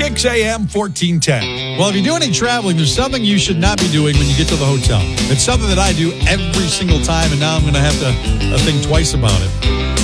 Kicks AM 1410. Well, if you're doing any traveling, there's something you should not be doing when you get to the hotel. It's something that I do every single time, and now I'm going to have to think twice about it.